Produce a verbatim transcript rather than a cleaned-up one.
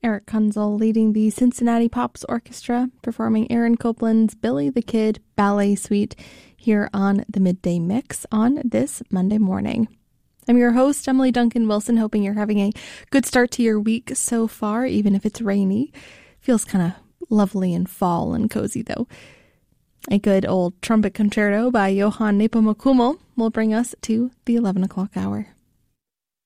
Eric Kunzel leading the Cincinnati Pops Orchestra, performing Aaron Copland's Billy the Kid Ballet Suite here on the Midday Mix on this Monday morning. I'm your host, Emily Duncan Wilson, hoping you're having a good start to your week so far, even if it's rainy. Feels kind of lovely and fall and cozy, though. A good old trumpet concerto by Johann Nepomuk Hummel will bring us to the eleven o'clock hour.